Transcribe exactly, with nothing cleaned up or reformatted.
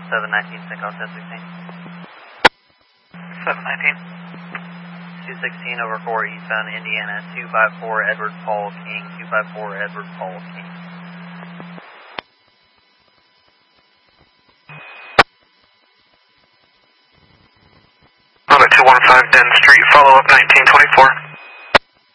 seven nineteen, Sync on ten sixteen. seven nineteen. two sixteen over four eastbound Indiana, two five four Edward Paul King, two five four Edward Paul King. On at two one five Den Street, follow up nineteen twenty-four.